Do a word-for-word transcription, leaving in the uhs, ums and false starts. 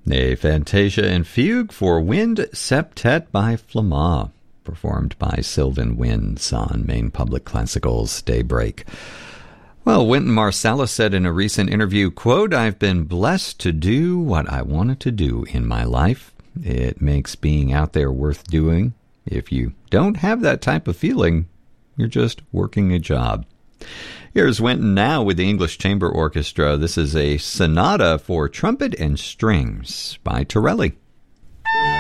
A Fantasia and Fugue for Wind Septet by Flamand, performed by Sylvan Winds on Maine Public Classical's Daybreak. Well, Wynton Marsalis said in a recent interview, quote, "I've been blessed to do what I wanted to do in my life. It makes being out there worth doing. If you don't have that type of feeling, you're just working a job." Here's Wynton now with the English Chamber Orchestra. This is a sonata for trumpet and strings by Torelli.